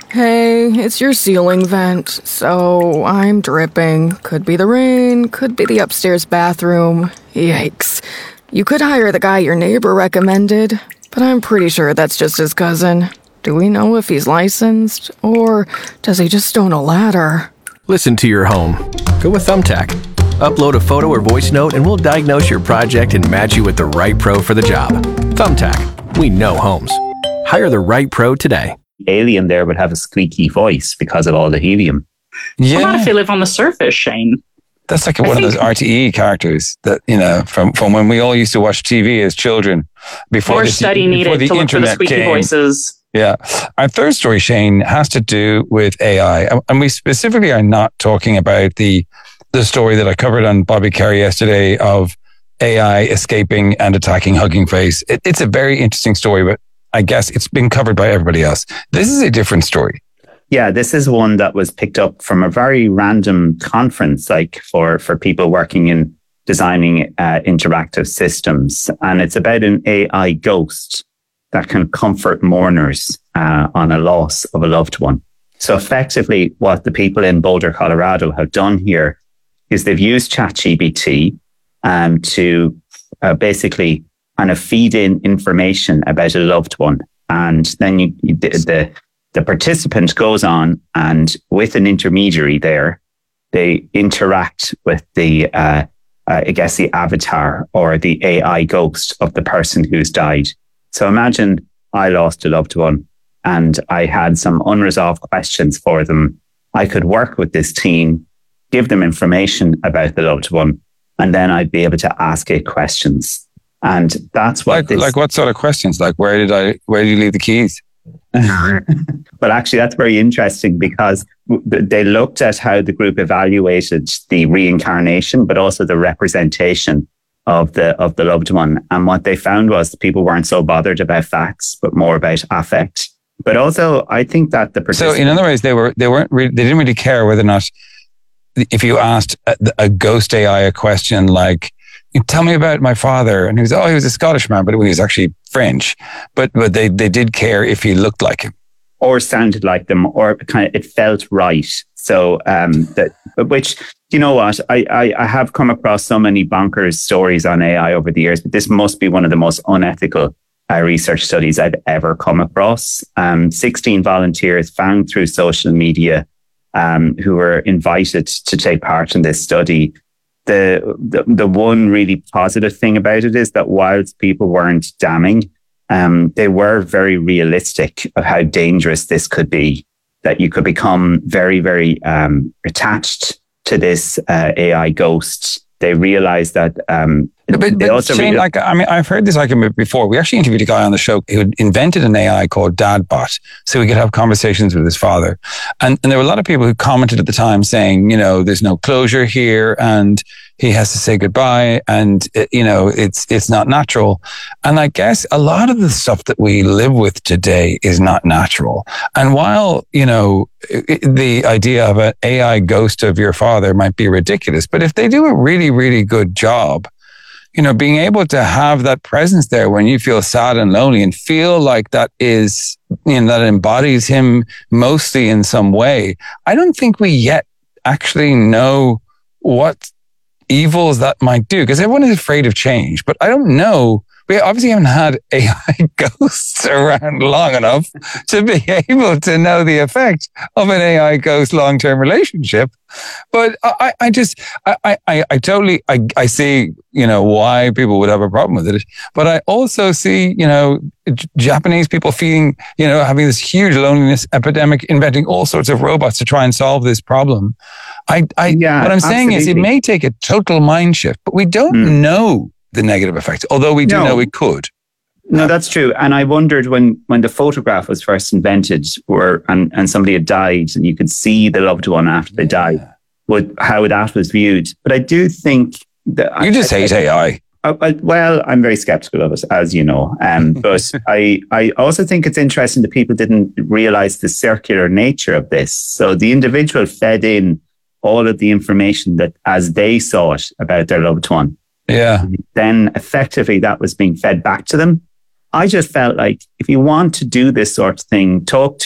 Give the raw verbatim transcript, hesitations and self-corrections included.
Hey, it's your ceiling vent, so I'm dripping. Could be the rain, could be the upstairs bathroom. Yikes. You could hire the guy your neighbor recommended, but I'm pretty sure that's just his cousin. Do we know if he's licensed, or does he just own a ladder? Listen to your home. Go with Thumbtack. Upload a photo or voice note and we'll diagnose your project and match you with the right pro for the job. Thumbtack. We know homes. Hire the right pro today. Alien there would have a squeaky voice because of all the helium. Yeah. Well, not if they live on the surface, Shane. That's like one of those R T E characters that, you know, from, from when we all used to watch T V as children. Before More this, study before needed the to look for the internet squeaky came. voices. Yeah. Our third story, Shane, has to do with A I. And we specifically are not talking about the the story that I covered on Bobby Carey yesterday of A I escaping and attacking Hugging Face. It, it's a very interesting story, but I guess it's been covered by everybody else. This is a different story. Yeah, this is one that was picked up from a very random conference, like for, for people working in designing uh, interactive systems. And it's about an A I ghost that can comfort mourners uh, on a loss of a loved one. So effectively, what the people in Boulder, Colorado have done here is they've used ChatGPT um, to uh, basically kind of feed in information about a loved one. And then you, you, the, the, the participant goes on and with an intermediary there, they interact with the, uh, uh, I guess, the avatar or the A I ghost of the person who's died. So imagine I lost a loved one and I had some unresolved questions for them. I could work with this team, give them information about the loved one, and then I'd be able to ask it questions. And that's what like, this... like what sort of questions? Like, where did I, where did you leave the keys? But actually, that's very interesting because they looked at how the group evaluated the reincarnation, but also the representation of the of the loved one. And what they found was people weren't so bothered about facts, but more about affect. But also, I think that the so in other words, they were they weren't really, they didn't really care whether or not if you asked a, a ghost A I a question like, "Tell me about my father," and he was, "Oh, he was a Scottish man, but he was actually French." But but they they did care if he looked like him or sounded like them, or kind of it felt right. So um, that which. You know what? I, I, I have come across so many bonkers stories on A I over the years, but this must be one of the most unethical uh, research studies I've ever come across. Um, sixteen volunteers found through social media um, who were invited to take part in this study. The, the the one really positive thing about it is that whilst people weren't damning, um, they were very realistic of how dangerous this could be, that you could become very, very um, attached to this uh, A I ghost. They realized that um, but, they but also Shane, re- like I mean, I've heard this argument before. We actually interviewed a guy on the show who invented an A I called DadBot, so he could have conversations with his father. And and there were a lot of people who commented at the time saying, you know, there's no closure here, and he has to say goodbye, and it, you know, it's it's not natural. And I guess a lot of the stuff that we live with today is not natural. And while, you know, it, the idea of an A I ghost of your father might be ridiculous, but if they do a really, really good job, you know, being able to have that presence there when you feel sad and lonely and feel like that is, you know, that embodies him mostly in some way. I don't think we yet actually know what evils that might do, because everyone is afraid of change, but I don't know. We obviously haven't had A I ghosts around long enough to be able to know the effect of an A I ghost long-term relationship. But I, I just, I, I, I totally, I, I see, you know, why people would have a problem with it. But I also see, you know, J- Japanese people feeling, you know, having this huge loneliness epidemic, inventing all sorts of robots to try and solve this problem. I, I, yeah, what I'm saying absolutely. is it may take a total mind shift, but we don't mm. know the negative effects, although we do no. know we could. No, that's true. And I wondered when, when the photograph was first invented, or and, and somebody had died, and you could see the loved one after they yeah. died, what how that was viewed. But I do think that you I, just I, hate I, A I. I, I, well, I'm very skeptical of it, as you know. Um, but I I also think it's interesting that people didn't realize the circular nature of this. So the individual fed in all of the information that as they saw it about their loved one. Yeah. Then effectively that was being fed back to them. I just felt like if you want to do this sort of thing, talk